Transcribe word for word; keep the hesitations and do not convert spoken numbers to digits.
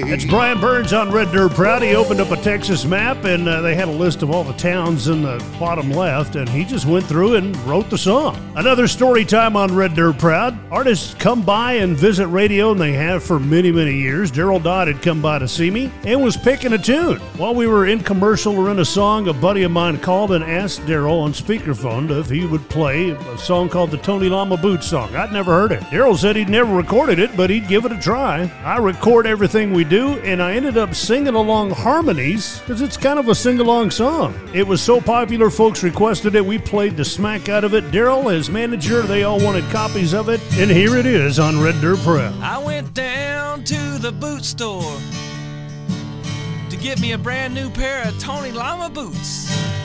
It's Brian Burns on Red Dirt Proud. He opened up a Texas map, and uh, they had a list of all the towns in the bottom left, and he just went through and wrote the song. Another story time on Red Dirt Proud. Artists come by and visit radio, and they have for many, many years. Daryl Dodd had come by to see me and was picking a tune. While we were in commercial or in a song, a buddy of mine called and asked Daryl on speakerphone if he would play a song called the Tony Lama Boots song. I'd never heard it. Daryl said he'd never recorded it, but he'd give it a try. I record everything we do, and I ended up singing along harmonies because it's kind of a sing-along song. It was so popular, folks requested it. We played the smack out of it. Daryl, his manager, they all wanted copies of it, and here it is on Red Dirt Proud. I went down to the boot store to get me a brand new pair of Tony Lama boots.